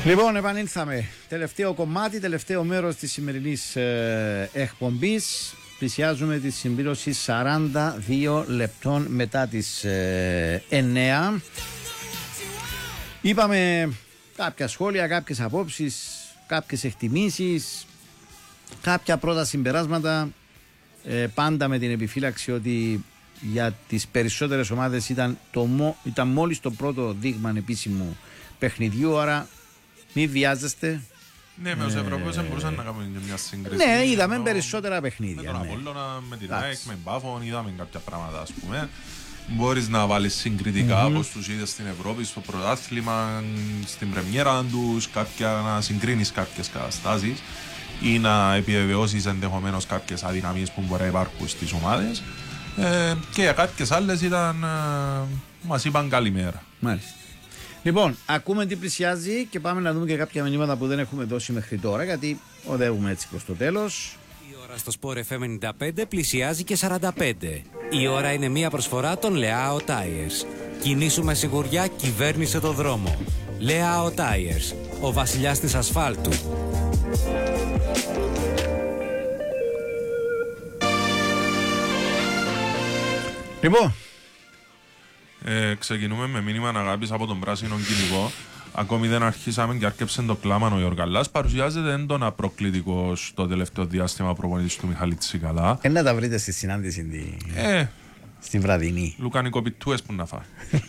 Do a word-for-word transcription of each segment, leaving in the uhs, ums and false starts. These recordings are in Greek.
Λοιπόν, επανήλθαμε. Τελευταίο κομμάτι, τελευταίο μέρος της σημερινής ε, εκπομπής. Πλησιάζουμε τη συμπλήρωση σαράντα δύο λεπτών μετά τις ε, εννέα. Είπαμε κάποια σχόλια, κάποιες απόψεις, κάποιες εκτιμήσεις, κάποια πρώτα συμπεράσματα. Ε, πάντα με την επιφύλαξη ότι για τις περισσότερες ομάδες ήταν, το, ήταν μόλις το πρώτο δείγμα επίσημου παιχνιδιού, άρα μην βιάζεστε. Ναι, με τους Ευρωπαίους δεν μπορούσαν να κάνουν μια σύγκριση. Ναι, είδαμε ενώ περισσότερα παιχνίδια. Με τον Απόλλωνα, με την ΑΕΚ, με Μπάφον, είδαμε κάποια πράγματα, ας πούμε. Μπορείς να βάλεις συγκριτικά mm-hmm. όπως τους είδες στην Ευρώπη, στο πρωτάθλημα, στην πρεμιέρα τους, κάποια, να συγκρίνεις κάποιες καταστάσεις ή να επιβεβαιώσεις ενδεχομένως κάποιες αδυναμίες που μπορεί να υπάρχουν στις ομάδες. Ε, και για κάποιες άλλες ήταν, ε, μας είπαν καλημέρα. Μάλιστα. Λοιπόν, ακούμε τι πλησιάζει και πάμε να δούμε και κάποια μηνύματα που δεν έχουμε δώσει μέχρι τώρα, γιατί οδεύουμε έτσι προς το τέλος. Η ώρα στο Sport εφ εμ ενενήντα πέντε πλησιάζει και σαράντα πέντε. Η ώρα είναι μια προσφορά των Leao Tires. Κινήσου με σιγουριά, κυβέρνησε το δρόμο. Leao Tires, ο βασιλιάς της ασφάλτου. Λοιπόν, Ε, ξεκινούμε με μήνυμα αγάπης από τον πράσινο κυνηγό. Ακόμη δεν αρχίσαμε και άρκεψε το κλάμα ο Ιωργαλάς. Παρουσιάζεται έντονα προκλητικός το τελευταίο διάστημα προπονητής του Μιχάλη Τσικαλά. Ε, να τα βρείτε στη συνάντηση τη... Ε, στη βραδινή. Λουκανικοπιτούες που να φάει.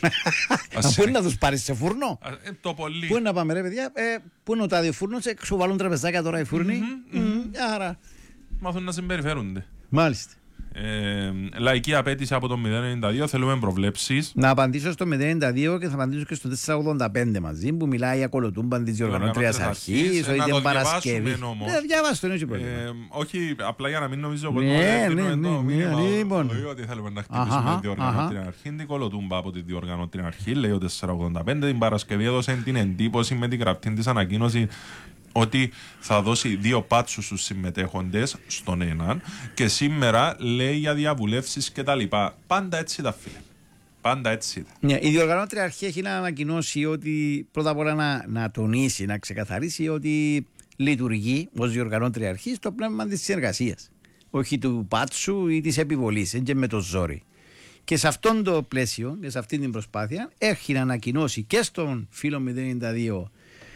Πού είναι να τους πάρεις σε φούρνο? Ε, το πολύ. Πού είναι να πάμε ρε παιδιά? Ε, πού είναι ο τάδιο φούρνος? Έξω βάλουν τραπεζάκια τώρα οι φούρνοι. Mm-hmm, mm-hmm. Άρα. Μάθουν να συμπεριφέρονται. Μάλιστα. Ε, λαϊκή απέτηση από το μηδέν ενενήντα δύο. Θέλουμε προβλέψεις. Να απαντήσω στο μηδέν ενενήντα δύο και θα απαντήσω και στο τετρακόσια ογδόντα πέντε μαζί που μιλάει για κολοτούμπαν της διοργανώτριας αρχής. Να την το Παρασκευή. διαβάσουμε όμως. Ναι, διαβάσου το, είναι πρόβλημα. Ε, όχι, απλά για να μην νομίζω ότι ναι, ναι, ναι, λοιπόν. Ότι θέλουμε να χτυπήσουμε την διοργανώτρια αρχή. Την κολοτούμπα από τη διοργανώτρια αρχή, λέει ο τετρακόσια ογδόντα πέντε. Την Παρασκευή έδωσε την εντύπωση με την γραπτή της ανακοίνωση ότι θα δώσει δύο πάτσους στους συμμετέχοντες στον έναν και σήμερα λέει για διαβουλεύσεις και τα λοιπά. Πάντα έτσι τα φίλε. Πάντα έτσι ήταν. Ναι, η διοργανώτρια αρχή έχει να ανακοινώσει ότι πρώτα απ' όλα να, να τονίσει, να ξεκαθαρίσει ότι λειτουργεί ως διοργανώτρια αρχή στο πνεύμα της συνεργασίας. Όχι του πάτσου ή της επιβολής, και με το ζόρι. Και σε αυτόν το πλαίσιο και σε αυτή την προσπάθεια έχει να ανακοινώσει και στον φίλο μηδέν ενενήντα δύο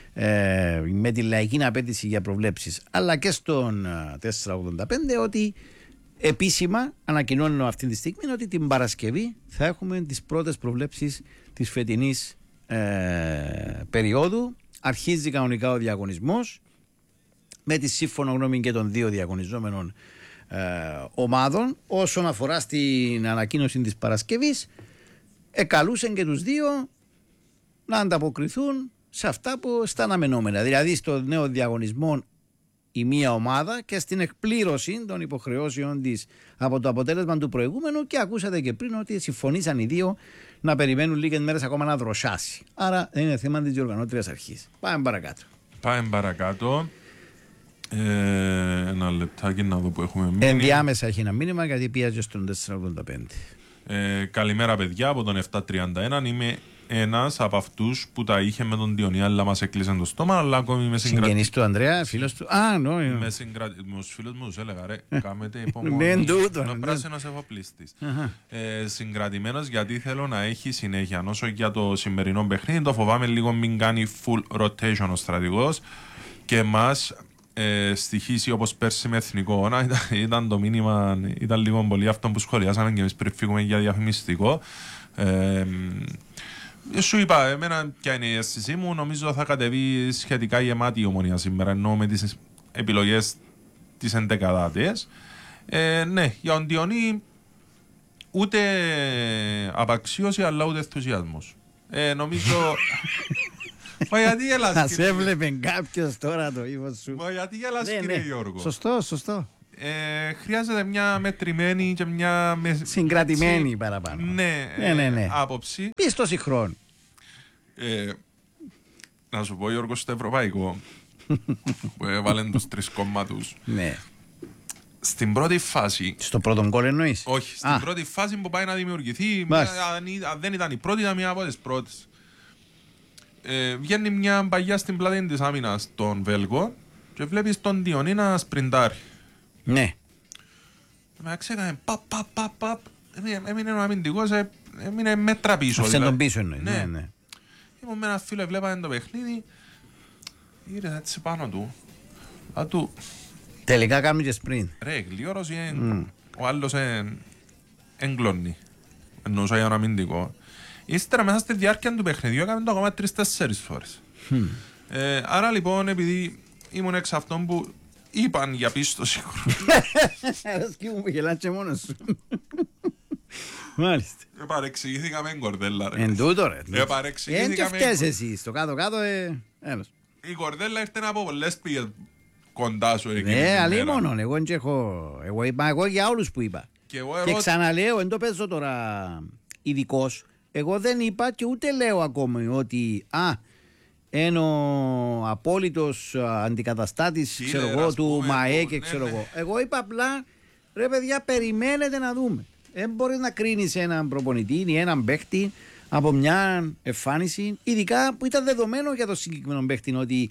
Ε, με τη λαϊκή απέτηση για προβλέψεις, αλλά και στον τετρακόσια ογδόντα πέντε ότι επίσημα ανακοινώνω αυτή τη στιγμή ότι την Παρασκευή θα έχουμε τις πρώτες προβλέψεις της φετινής ε, περίοδου. Αρχίζει κανονικά ο διαγωνισμός με τη σύμφωνο γνώμη και των δύο διαγωνιζόμενων ε, ομάδων. Όσον αφορά στην ανακοίνωση της Παρασκευής, εκαλούσαν και τους δύο να ανταποκριθούν σε αυτά που στα αναμενόμενα. Δηλαδή στο νέο διαγωνισμό η μία ομάδα και στην εκπλήρωση των υποχρεώσεων της από το αποτέλεσμα του προηγούμενου, και ακούσατε και πριν ότι συμφωνήσαν οι δύο να περιμένουν λίγες μέρες ακόμα να δροσάσει. Άρα δεν είναι θέμα της διοργανώτριας αρχής. Πάμε παρακάτω. Πάμε παρακάτω. Ε, ένα λεπτάκι να δω που έχουμε μείνει. Ενδιάμεσα έχει ένα μήνυμα γιατί πιέζει στον τετρακόσια ογδόντα πέντε. Ε, καλημέρα παιδιά από τον επτακόσια τριάντα ένα. Είμαι ένας από αυτούς που τα είχε με τον Διονύ, αλλά μας έκλεισαν το στόμα. Αλλά ακόμη με συγκρατή. Συγγενής του Ανδρέα, φίλος του. Α, νο, ναι. Με συγκρατή. Τους φίλους μου τους έλεγα ρε, κάμετε υπομονή. Είναι ο πράσινος εφοπλιστής. ε, συγκρατημένος γιατί θέλω να έχει συνέχεια. Όσο για το σημερινό παιχνίδι, το φοβάμαι λίγο μην κάνει full rotation ο στρατηγός και μας ε, στοιχήσει όπως πέρσι με εθνικό όνα. Ήταν, ήταν το μήνυμα, ήταν λίγο πολύ αυτό που σχολιάσαμε και εμείς πριν φύγουμε για διαφημιστικό. Ε, σου είπα, εμένα ποια είναι η αίσθησή μου. Νομίζω θα κατεβεί σχετικά γεμάτη η Ομονία σήμερα, ενώ με τις επιλογές τις εντεκαδάτες. Ε, ναι, για τον Διονύ ούτε απαξίωση αλλά ούτε ενθουσιασμός. Ε, νομίζω... Μα γιατί γελάς, θα σε έβλεπε κάποιος τώρα το ύφος σου. Μα γιατί γελάς, ναι, κύριε ναι. Γιώργο. Σωστό, σωστό. Ε, χρειάζεται μια μετρημένη και μια με... συγκρατημένη τσι... παραπάνω. Ναι, ναι, ναι, ναι. άποψη. Πίστοση χρόνου. Ε, να σου πω, Γιώργο, στο ευρωπαϊκό που έβαλαν τους τρεις κόμματους. Ναι. Στην πρώτη φάση. Στο πρώτο γκολ εννοείς? Όχι, στην Α. πρώτη φάση που πάει να δημιουργηθεί. Αν δεν ήταν η πρώτη, ήταν μια από τις πρώτες. ε, βγαίνει μια παγιά στην πλάτη της άμυνας των Βέλγων και βλέπεις τον Διονύ να σπριντάρει. Ναι. Με ξέκανε παπ, παπ, παπ, παπ. Έμεινε ο αμυντικός, έμεινε μέτρα πίσω. Αυτόν τον πίσω εννοεί. Ναι, ναι. ναι. Ήμουν με ένα φίλο, βλέπαμε το παιχνίδι, ήρθε έτσι πάνω του. Α, του... Τελικά κάνουμε και σπριντ. Ρε, γλίωρος mm. ο άλλος εγκλώνει. Εννοούσα για ένα αμυντικό. Ύστερα μέσα στη διάρκεια του παιχνιδιού έκαμε το ακόμα τρεις-τέσσερις φορές. Mm. Ε, άρα λοιπόν, επειδή ήμουν εξ αυτών που είπαν για πίστοση. Αρέσκει μου που γελάς και μόνος σου. Μάλιστα. Επαρεξηγήθηκα με κορδέλα ρε. Εν τούτο ρε. Επαρεξηγήθηκα με... Εν και φταίς εσύ. Στο κάτω-κάτω ε... Ένας. Η κορδέλα ήρθε από πολλές πήγες κοντά σου. Ναι, αλλή μόνον. Εγώ δεν έχω. Εγώ είπα εγώ για όλους που είπα. Και, εγώ και ξαναλέω, δεν το παίζω τώρα ειδικός. Εγώ δεν είπα και ούτε λέω ακόμη ότι α, είναι ο απόλυτος αντικαταστάτης ξέρω εγώ, του ΜΑΕ και ξέρω εγώ. Εγώ είπα απλά, ρε παιδιά, περιμένετε να δούμε. Δεν μπορεί να κρίνεις έναν προπονητή ή έναν παίχτη από μια εμφάνιση, ειδικά που ήταν δεδομένο για το συγκεκριμένο παίχτη ότι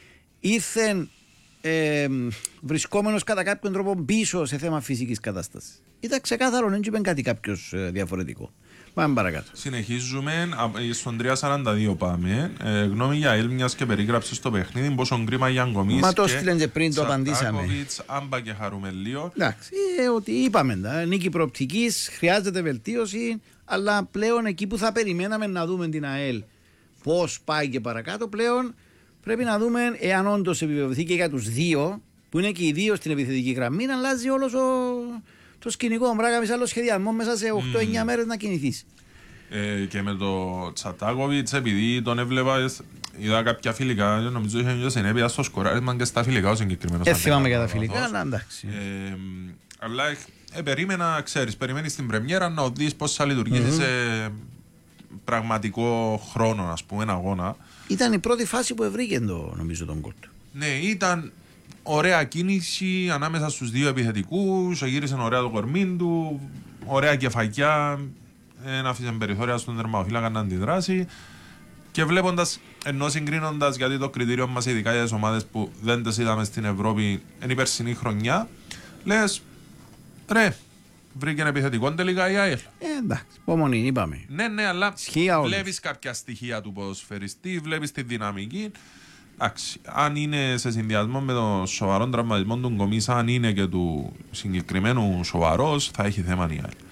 ήρθε ε, βρισκόμενος κατά κάποιον τρόπο πίσω σε θέμα φυσικής κατάστασης. Ήταν ξεκάθαρο, δεν είπε κάτι κάποιος ε, διαφορετικό. Πάμε παρακάτω. Συνεχίζουμε. Στον τρία σαράντα δύο πάμε. Ε, γνώμη για Ελ, μιας και περίγραψε στο παιχνίδι. Πόσο γκρίμα για Γκομής. Μα το στείλεν και πριν το απαντήσαμε. Τσατάκοβιτς, Άμπα και Χαρουμελίο. Εντάξει, ε, ότι είπαμε. Τα, νίκη προοπτικής, χρειάζεται βελτίωση. Αλλά πλέον εκεί που θα περιμέναμε να δούμε την ΑΕΛ πώς πάει και παρακάτω, πλέον πρέπει να δούμε εάν όντως επιβεβαιωθεί και για τους δύο, που είναι και οι δύο στην επιθετική γραμμή, να αλλάζει όλος ο. Το σκηνικό, μπράγαμε σε άλλο σχεδιασμό μέσα σε οκτώ εννιά mm. μέρες να κινηθείς. Ε, και με το Τσατάκοβιτς, επειδή τον έβλεπα, είδα κάποια φιλικά, νομίζω είχε μια συνέπεια στο σκοράρισμα και στα φιλικά ο συγκεκριμένος. Δεν θυμάμαι για τα φιλικά, αλλά εντάξει. Ε, αλλά ε, περίμενα, ξέρεις, περιμένεις την πρεμιέρα να δεις πώς θα λειτουργήσει mm-hmm. σε πραγματικό χρόνο, ας πούμε, ένα αγώνα. Ήταν η πρώτη φάση που ευρήκε το, νομίζω, τον γκολ του. Ναι, ήταν ωραία κίνηση ανάμεσα στους δύο επιθετικούς, γύρισε ωραία το κορμί του, ωραία κεφακιά, δεν άφησε περιθώρια στον τερματοφύλακα να αντιδράσει. Και βλέποντας, ενώ συγκρίνοντας, γιατί το κριτήριο μας, ειδικά για τις ομάδες που δεν τις είδαμε στην Ευρώπη, είναι η περσινή χρονιά, λες, ρε, βρήκε ένα επιθετικό τελικά η ΑΕΛ. Ε, εντάξει, υπομονή, είπαμε. Ναι, ναι, αλλά βλέπεις κάποια στοιχεία του ποδοσφαιριστή, βλέπεις τη δυναμική. Άξι, αν είναι σε συνδυασμό με τον σοβαρό τραυματισμό του Γκομής, αν είναι και του συγκεκριμένου σοβαρός, θα έχει θέμα η ΑΕΛ.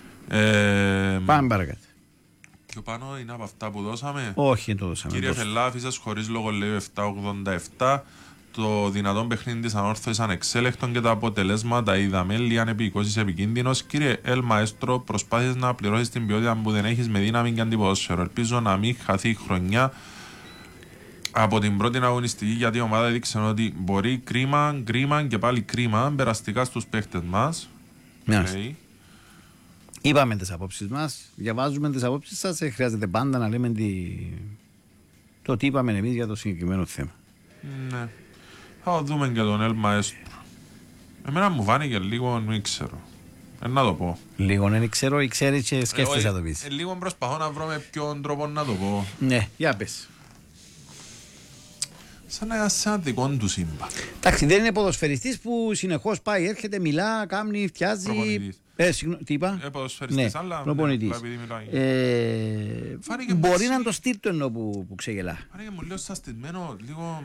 Ε, Πάμε παρακάτω. Πιο πάνω είναι από αυτά που δώσαμε. Όχι, δεν το δώσαμε. Κύριε Φελά, αφήσας χωρίς λόγο λέει επτά ογδόντα επτά. Το δυνατόν παιχνίδι της ανόρθωσης ανεξέλεκτον και τα αποτελέσματα είδαμε. Λιάν επικόσεις επικίνδυνος. Κύριε Ελ Μαέστρο, προσπάθησες να πληρώσεις την ποιότητα που δεν έχεις με δύναμη και αντιποδόσφαιρο. Ελπίζω να μην χαθεί η χρονιά από την πρώτη αγωνιστική, γιατί η ομάδα έδειξε ότι μπορεί κρίμα, κρίμα και πάλι κρίμα περαστικά στους παίχτες μας. Okay. Είπαμε τις απόψεις μας, διαβάζουμε τις απόψεις σας, χρειάζεται πάντα να λέμε τη... το τι είπαμε εμείς για το συγκεκριμένο θέμα. Ναι. Θα δούμε και τον Ελ Μαέστρο. Εμένα μου φάνηκε λίγο, δεν ξέρω. Ε, να το πω. Λίγο δεν ξέρω ή ξέρεις και σκέφτεσαι ε, να το πεις. Ε, λίγο προσπαθώ να βρω με ποιον τρόπο να το πω. Ναι, για πες. Σαν να είσαι ένα δικό του σύμπαν. Εντάξει, δεν είναι ποδοσφαιριστής που συνεχώς πάει, έρχεται, μιλά, κάνει, φτιάζει. Προπονητής. Ε, συγνώ, τι είπα. Ε, ποδοσφαιριστής, ναι, αλλά προπονητής. Ναι, ε, μπορεί να είναι το στυλ του εννοώ που, που ξεγελά. Φάνηκε μου λίγο σαστισμένο, λίγο...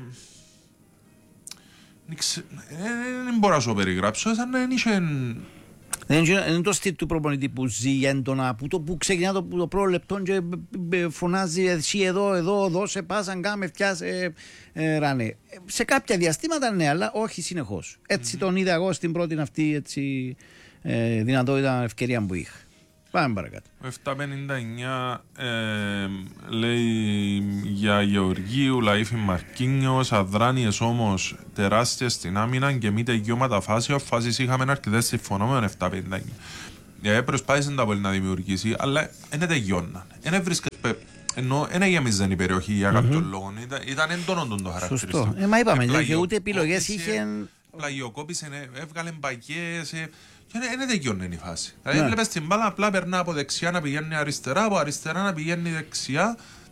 Δεν μπορώ να σου περιγράψω, σαν να είχε... Δεν είναι το στυλ του προπονητή που ζει έντονα, που, το, που ξεκινά το, το πρώτο λεπτό και φωνάζει εσύ εδώ, εδώ, δώσε, πάσαν, κάμε, φτιάσε, ε, ράνε. Σε κάποια διαστήματα ναι, αλλά όχι συνεχώς. Έτσι mm-hmm. τον είδα εγώ στην πρώτη αυτή έτσι, ε, δυνατότητα, ευκαιρία που είχα. Πάμε παρακάτω. Ο επτακόσια πενήντα εννιά ε, λέει για Γεωργίου, Λαΐφη Μαρκίνιος, αδράνειες όμως τεράστιες στην άμυνα και μη τελειώματα φάσεων. Φάσεις είχαμε αρκετές, συμφωνώ με τον επτακόσια πενήντα εννιά. Ε, προσπάθησε τα πολύ να δημιουργήσει, αλλά δεν τελειώναν. Δεν βρίσκεται, ενώ δεν γεμίζαν η περιοχή για κάποιον mm-hmm. λόγο. Ήταν, ήταν έντονο το χαρακτηριστικό. Σωστό. Ε, μα είπαμε, και ούτε επιλογές είχε. Πλαγιοκόπησε, έβγαλε μπαγιές. Δεν τελειώνει η φάση. Δηλαδή, βλέπεις την μπάλα, απλά περνά από δεξιά να πηγαίνει αριστερά, από αριστερά να πηγαίνει δεξιά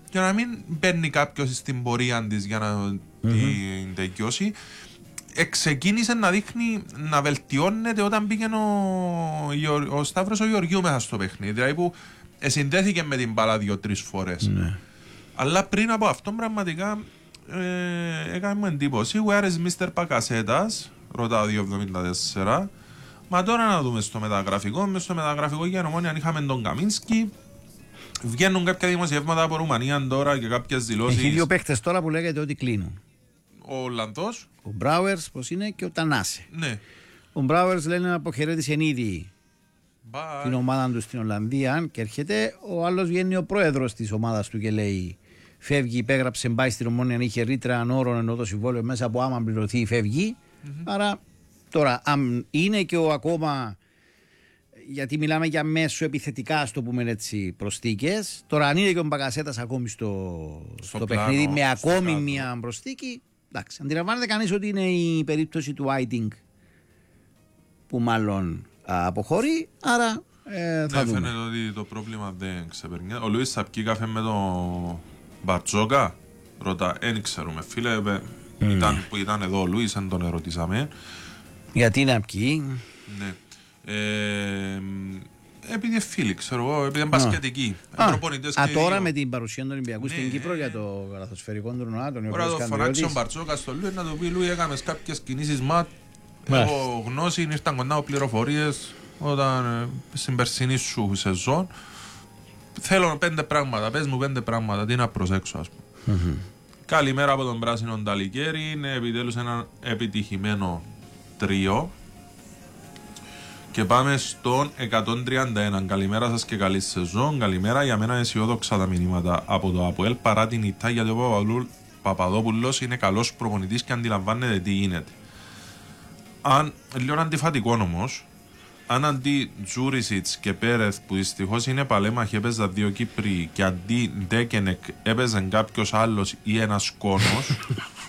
για να μην παίρνει κάποιος στην πορεία της για να mm-hmm. την τελειώσει. Ξεκίνησε να δείχνει, να βελτιώνεται όταν πήγαινε ο, ο Σταύρος ο Γεωργίου μέσα στο παιχνίδι. Δηλαδή που συνδέθηκε με την μπάλα δύο-τρεις φορές. Mm-hmm. Αλλά πριν από αυτό πραγματικά ε, έκανε μου εντύπωση. Where is μίστερ Πακασέτας, ρωτάω δύο εβδομήντα τέσσερα. Μα τώρα να δούμε στο μεταγραφικό. Μες στο μεταγραφικό για Ομόνια είχαμε τον Καμίνσκι. Βγαίνουν κάποια δημοσιεύματα από Ρουμανία τώρα και κάποιες δηλώσεις. Έχει δύο παίχτες τώρα που λέγεται ότι κλείνουν. Ο Ολλανδός. Ο Μπράουερς, πώς είναι, και ο Τανάσε. Ναι. Ο Μπράουερς λένε να αποχαιρέτησε ήδη Bye. την ομάδα του στην Ολλανδία και έρχεται. Ο άλλος βγαίνει ο πρόεδρος της ομάδας του και λέει φεύγει, υπέγραψε, πάει στην Ομόνια, είχε ρήτρα ανώρων ενώ το συμβόλαιο μέσα από άμα πληρωθεί φεύγει. Mm-hmm. Άρα τώρα, αν είναι και ο ακόμα. Γιατί μιλάμε για μέσο επιθετικά, στο πούμε έτσι, προσθήκες. Τώρα, αν είναι και ο Μπακασέτας ακόμη στο, στο, στο πλάνο, παιχνίδι με ακόμη κάτω. Μία προσθήκη. Εντάξει, αντιλαμβάνεται κανείς ότι είναι η περίπτωση του Άιντινγκ που μάλλον α, αποχωρεί. Άρα ε, θα ναι, δούμε. Φαίνεται ότι το πρόβλημα δεν ξεπερνιέται. Ο Λουίς θα πιει καφέ με τον Μπαρτζόκα. Ρωτά, δεν ξέρουμε, φίλε. Mm. Ήταν, που ήταν εδώ ο Λουίς, δεν τον ερωτήσαμε. Γιατί να πιει. Ναι. Ε, επειδή φίλοι, ξέρω εγώ, επειδή είναι μπασκετικοί. Α, α τώρα με την παρουσία του Ολυμπιακού ναι, στην Κύπρο για το καλαθοσφαιρικό τουρνουά. Τώρα το φωνάξει ο Μπαρτσόκα στο Λουί να του πει Λουί, έκανες κάποιες κινήσεις ματ. Έχω γνώση, ήρθαν κοντά από πληροφορίες όταν στην περσινή σου σεζόν. Θέλω πέντε πράγματα, πες μου πέντε πράγματα, τι να προσέξω ας πούμε. Mm-hmm. Καλημέρα από τον Πράσινο Νταλικέρι, είναι επιτέλους ένα επιτυχημένο τρίο. Και πάμε στον εκατόν τριάντα ένα. Καλημέρα σας και καλή σεζόν. Καλημέρα, για μένα αισιόδοξα τα μηνύματα από το ΑΠΟΕΛ παρά την ηττά, γιατί ο Παπαδόπουλος είναι καλός προπονητής και αντιλαμβάνεται τι γίνεται. Αν, λίγο αντιφατικό όμως, αν αντί Τζούρισιτς και Πέρεθ που δυστυχώς είναι παλέμαχοι έπαιζαν δύο Κύπροι και αντί Ντέκενεκ έπαιζαν κάποιος άλλος ή ένας κόνος.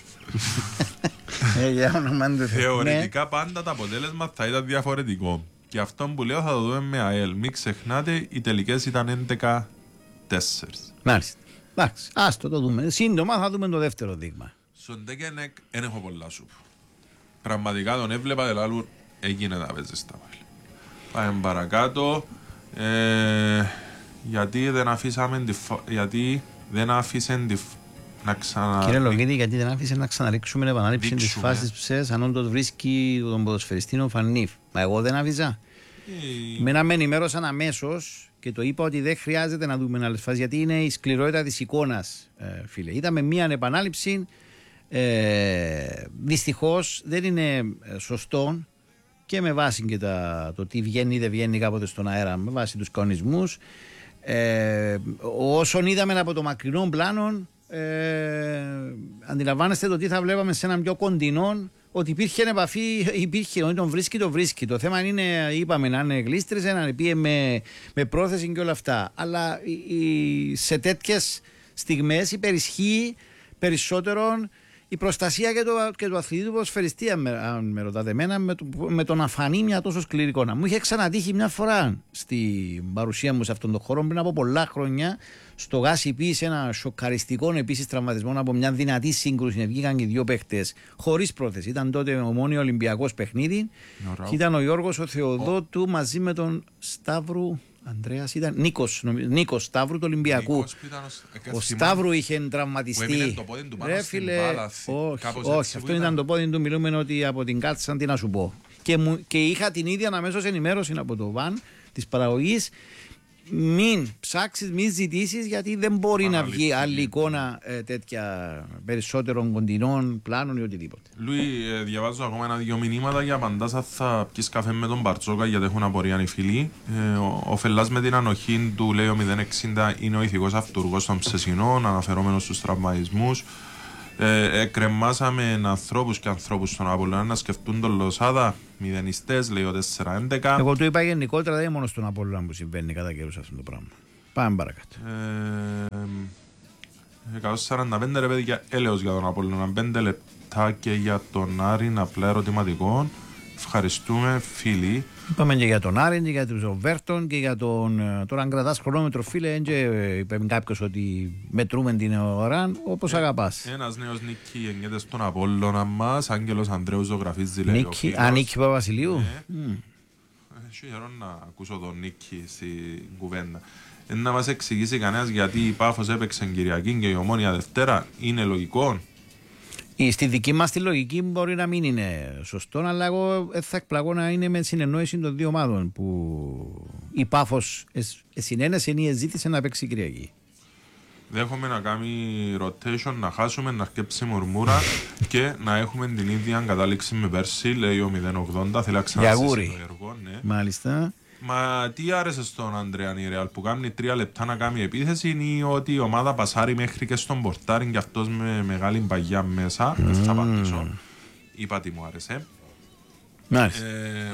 Θεωρητικά πάντα το αποτέλεσμα θα ήταν διαφορετικό. Και αυτό που λέω θα το δούμε με ΑΕΛ. Μην ξεχνάτε, οι τελικές ήταν έντεκα τέσσερα. Μάλιστα. Εντάξει, ας το, το δούμε. Σύντομα θα δούμε το δεύτερο δείγμα. Στον Ντέκενεκ δεν έχω πολλά σου. Πραγματικά τον έβλεπα, δηλαδή έγινε να παίζει στα πάλι. Πάμε παρακάτω. Ε, γιατί δεν αφήσαμε τη φα... γιατί δεν άφησε τη να ξανα... Κύριε Λογίδη, γιατί δεν άφησε να ξαναρίξουμε την επανάληψη της φάσης ψες αν όντως βρίσκει τον ποδοσφαιριστή ο Φανίφ. Μα εγώ δεν άφησα. Ε... Μένα με ενημέρωσαν αμέσως και το είπα ότι δεν χρειάζεται να δούμε άλλες φάσεις γιατί είναι η σκληρότητα της εικόνας, ε, φίλε. Είδαμε μία επανάληψη. Ε, δυστυχώς δεν είναι σωστό και με βάση και τα, το τι βγαίνει ή δεν βγαίνει κάποτε στον αέρα, με βάση τους κανονισμούς. Ε, όσον είδαμε από το μακρινό πλάνο, ε, αντιλαμβάνεστε το τι θα βλέπαμε σε έναν πιο κοντινό, ότι υπήρχε επαφή, υπήρχε, ότι τον βρίσκει, το βρίσκει. Το θέμα είναι, είπαμε, να είναι γλίστριζε, να πήγε με, με πρόθεση και όλα αυτά. Αλλά η, σε τέτοιες στιγμές υπερισχύει περισσότερον η προστασία και, το, και του αθλητή του ποδοσφαιριστή, αν με, αν με ρωτάτε εμένα, με, το, με τον αφανή μια τόσο σκληρή εικόνα. Μου είχε ξανατύχει μια φορά στην παρουσία μου σε αυτόν τον χώρο πριν από πολλά χρόνια, στο Γάσι Πι, ένα σοκαριστικό επίσης τραυματισμό από μια δυνατή σύγκρουση. Βγήκαν και δύο παίχτες χωρίς πρόθεση. Ήταν τότε Ομόνιο Ολυμπιακός παιχνίδι. Και ήταν ο Γιώργος ο Θεοδότου oh. μαζί με τον Σταύρου. Andreas ήταν Νίκος, Νίκος Σταύρου του Ολυμπιακού. Νίκος, ο Σταύρου είχε τραυματιστεί. Ρε φίλε, όχι, όχι, αυτό ήταν το πόδι του. Μιλούμε ότι από την κάτσα, τι να σου πω. Και, μου, και είχα την ίδια αμέσως ενημέρωση από το βαν της παραγωγής. Μην ψάξεις, μην ζητήσεις, γιατί δεν μπορεί Αναλύψη, να βγει άλλη εικόνα ε, τέτοια περισσότερων κοντινών πλάνων ή οτιδήποτε. Λουί, ε, διαβάζω ακόμα ένα-δυο μηνύματα για απαντάσα. Θα πιεις καφέ με τον Μπαρτσόκα γιατί έχουν απορία οι φίλοι. Ε, ο, ο Φελάς με την ανοχή του, λέει ο μηδέν εξήντα, είναι ο ηθικός αυτούργος των Ψεσινών, αναφερόμενος στους τραυματισμούς. Ε, εκκρεμάσαμε ανθρώπους και ανθρώπους στον Απόλλωνα να σκεφτούν τον Λοσάδα. Μηδενιστές, λέει ο τέσσερα έντεκα. Εγώ το είπα γενικότερα, δεν είναι μόνο στον Απόλλωνα που συμβαίνει κατά καιρούς αυτό το πράγμα. Πάμε παρακάτω. Ε, εκατόν σαράντα πέντε ρε παιδιά, έλεος για τον Απόλλωνα. πέντε λεπτά και για τον Άρη, απλά ερωτηματικό. Ευχαριστούμε φίλοι. Είπαμε και για τον Άρεν και για τον Βέρτον και για τον. Τώρα, αν κρατάς χρονόμετρο, φίλε, είπε κάποιος ότι μετρούμε την ώρα όπως αγαπάς. Ένας νέος Νίκη εγγέται στον Απόλλωνα μας, Άγγελος Ανδρέου ζωγραφίζει, λέει. Νίκη, α, Νίκη Παπαβασιλείου. Ναι. Mm. Έχει καιρό να ακούσω τον Νίκη στην κουβέντα. Να μας εξηγήσει κανένας γιατί η Πάφος έπαιξε Κυριακή και η Ομόνια Δευτέρα, είναι λογικό? Στη δική μας τη λογική μπορεί να μην είναι σωστό, αλλά εγώ θα εκπλαγώ να είναι με συνεννόηση των δύο ομάδων που η Πάφος συνένεσε ή ζήτησε να παίξει Κυριακή. Δέχομαι να κάνει rotation, να χάσουμε, να αρκέψει μουρμούρα και να έχουμε την ίδια κατάληξη με πέρσι, λέει ο μηδέν ογδόντα, θέλει να ξανασύσει το έργο. Ναι. Μάλιστα. Μα τι άρεσε στον Ανδρέα Νιρεάλ που κάνει τρία λεπτά να κάνει επίθεση ή ότι η ομάδα πασάρει μέχρι και στον πορτάρι και αυτός με μεγάλη παγιά μέσα. Δεν mm. θα απαντήσω. Είπα τι μου άρεσε. Μάλιστα. Ε,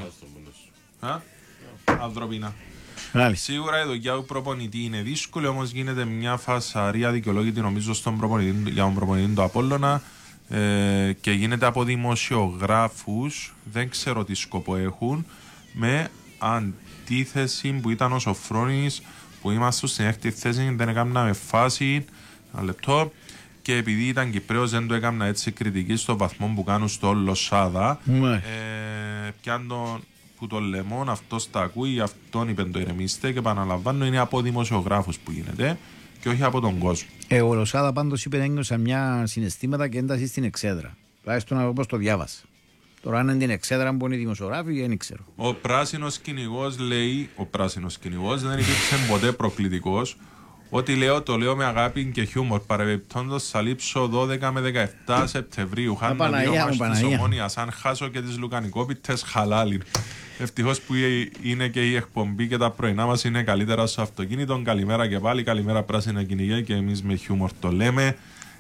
α, ανθρωπίνα. Μάλιστα. Σίγουρα η δουλειά του προπονητή είναι δύσκολη, όμως γίνεται μια φασαρία δικαιολόγητη νομίζω στον προπονητή, για τον προπονητή του Απόλλωνα ε, και γίνεται από δημοσιογράφους, δεν ξέρω τι σκοπό έχουν, με αντίθεση που ήταν ο Σοφρόνης που είμαστε στην έκτη θέση, δεν έκαναμε φάση, ένα λεπτό, και επειδή ήταν Κυπρέος δεν του έκανα έτσι κριτική στο βαθμό που κάνουν στο Λοσάδα. Mm. Ε, πιάν τον που το λεμόν, αυτός τα ακούει, αυτόν είπε το ηρεμήστε και επαναλαμβάνω είναι από δημοσιογράφους που γίνεται και όχι από τον κόσμο. Ε, ο Λοσάδα πάντως είπε ένιωσα μια συναισθήματα και ένταση στην εξέδρα. Τουλάχιστον όπως το διάβασα. Τώρα αν είναι την εξέδρα που είναι οι δημοσιογράφοι δεν ξέρω. Ο πράσινος κυνηγός λέει, ο πράσινος κυνηγός δεν υπήρξε ποτέ προκλητικός. Ό,τι λέω το λέω με αγάπη και χιούμορ. Παρεμπιπτόντως θα λείψω δώδεκα με δεκαεπτά Σεπτεμβρίου. Χάνω δύο μάτς της Ομόνοιας. Αν χάσω και τις λουκανικόπιτες χαλάλι. Ευτυχώς που είναι και η εκπομπή και τα πρωινά μας είναι καλύτερα στο αυτοκίνητο. Καλημέρα και πάλι. Καλημέρα πράσινα κυνηγέ και εμείς με χιούμορ το λέμε.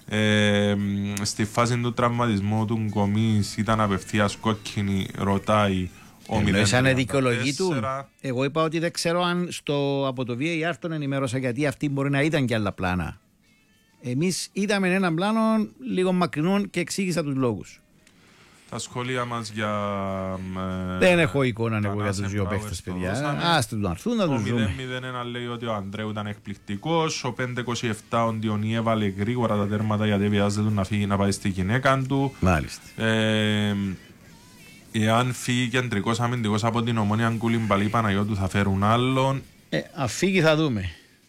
Ε, στη φάση του τραυματισμού του Γκομής ήταν απευθείας κόκκινη, ρωτάει ο μηδέν τριάντα τέσσερα. Εγώ είπα ότι δεν ξέρω αν στο, από το βι έι αρ τον ενημέρωσα γιατί αυτή μπορεί να ήταν και άλλα πλάνα. Εμείς είδαμε ένα πλάνο λίγο μακρινόν και εξήγησα τους λόγους. Τα σχόλια μας για... Ε, δεν έχω εικόνα εγώ για τους δύο παίχτες, παιδιά. Άστε να έρθουν να τους δούμε. Ο μηδέν μηδέν ένα λέει ότι ο Ανδρέου ήταν εκπληκτικός. Ο πέντε είκοσι επτά ο Ντιονί έβαλε γρήγορα τα τέρματα γιατί βιάζεται να φύγει να πάει στη γυναίκα του. Μάλιστα. Ε, εάν φύγει κεντρικός αμυντικός από την Ομόνια Κουλιμπαλή Παναγιώτου θα φέρουν άλλον. Ε, αν φύγει θα δούμε.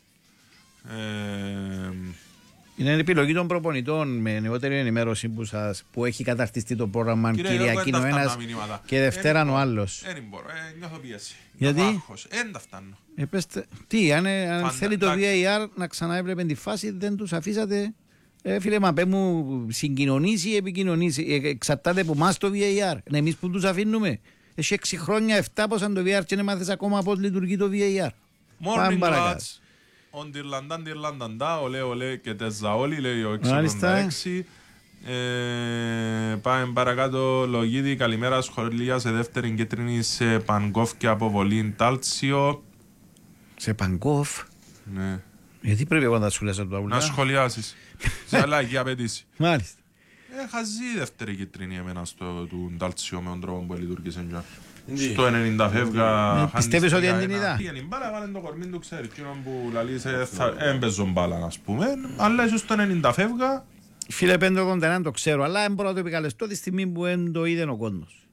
Ε, Είναι επιλογή των προπονητών με νεότερη ενημέρωση που, σας, που έχει καταρτιστεί το πρόγραμμα Κυριακή ο ένας και Δευτέρα ο άλλος. Δεν μπορώ, ε, νιώθω πίεση. Γιατί? Δεν τα φτάνω. Ε, πέστε, τι, αν, αν Φαντα... θέλει το βι έι αρ να ξαναέβλεπε τη φάση, δεν τους αφήσατε. Ε, φίλε, μα πέ μου συγκοινωνήσει ή επικοινωνήσει. Ε, εξαρτάται από εμάς το βι έι αρ. Ναι, εμείς που τους αφήνουμε. Έχει έξι χρόνια, εφτά πως αν το βι έι αρ και δεν μάθες ακόμα πώς λειτουργεί το βι έι αρ. Morning lads. On Dirlandan, Dirlandanda, ολέ, ολέ και τεζαόλι, λέει ο εξήντα έξι. Ε, πάμε παρακάτω, Λογίδη, καλημέρα, σχολεία σε δεύτερη κίτρινη σε Πανκόφ και αποβολή Τάλτσιο. Σε Πανκόφ? Ναι. Γιατί πρέπει εγώ να τα σχολιάσω από το αβουλά? Να σχολιάσεις, σε αλλαγή απαιτήσει. Μάλιστα. Ε, χαζεί δεύτερη κίτρινη εμένα στο του Τάλτσιο με τον τρόπο που λειτουργήσε. Στο ενενήντα φεύγα. Πιστεύεις ότι δεν την είδα? Πήγαινε μπάλα, βάλε το κορμί του, ξέρει. Εκείνον που λαλείς έμπαιζον μπάλα, ας πούμε. Αλλά ίσως στο ενενήντα φεύγα. Φίλε, πέντε ογδόντα ένα το ξέρω, αλλά δεν μπορώ να το επικαλεστώ τη στιγμή που δεν το είδε ο κόσμος.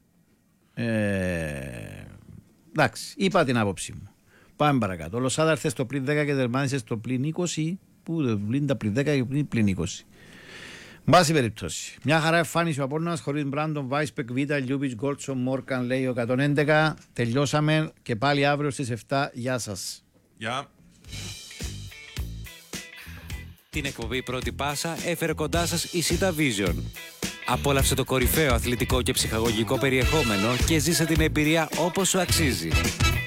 Εντάξει, είπα την άποψή μου. Πάμε παρακάτω. Ο Λοσάδα έρθε στο πλήν δέκα και τερμάτισε στο πλήν είκοσι. Πού πλήν τα πλήν δέκα και πλήν είκοσι. Μπάση περιπτώσει. Μια χαρά εμφάνιση ο Απόλλωνας χωρίς Μπράντον, Βάισπεκ, Βίτα, Λιούπιτς, Γκόρτσον, Μόρκαν, λέει ο εκατόν έντεκα. Τελειώσαμε και πάλι αύριο στις εφτά. Γεια σας. Γεια. Την εκπομπή Πρώτη Πάσα έφερε κοντά σας η Sita Vision. Απόλαυσε το κορυφαίο αθλητικό και ψυχαγωγικό περιεχόμενο και ζήσε την εμπειρία όπως σου αξίζει.